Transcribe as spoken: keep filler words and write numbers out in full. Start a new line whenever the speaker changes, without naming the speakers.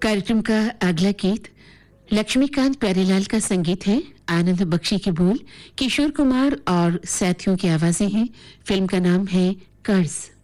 कार्यक्रम का अगला गीत लक्ष्मीकांत प्यारेलाल का संगीत है, आनंद बख्शी की बोल, किशोर कुमार और साथियों की आवाजें हैं। फिल्म का नाम है कर्ज।